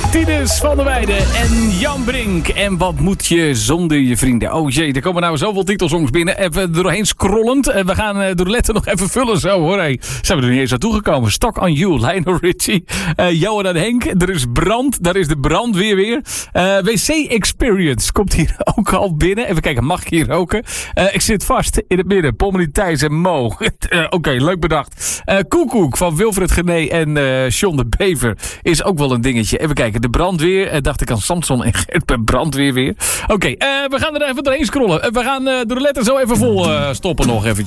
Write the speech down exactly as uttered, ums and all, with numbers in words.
Tinus van der Weijden en Jan Brink. En wat moet je zonder je vrienden? Oh jee, er komen nou zoveel titelsongs binnen. Even er doorheen scrollend. We gaan de roulette nog even vullen zo hoor. Hey, zijn we er niet eens naartoe gekomen. Stock on You, Lionel Richie. Uh, Johan en Henk. Er is brand. Daar is de brandweer weer. Uh, W C Experience komt hier ook al binnen. Even kijken, mag ik hier roken? Uh, ik zit vast in het midden. Pommelie Thijs en Mo. uh, Oké, okay, leuk bedacht. Uh, Koekoek van Wilfred Gené en uh, John de Bever is ook wel een dingetje. Even kijken. De brandweer. Uh, dacht ik aan Samson en Gert bij brandweer weer. Oké, okay, uh, we gaan er even doorheen scrollen. Uh, we gaan uh, de roulette zo even vol uh, stoppen nog eventjes.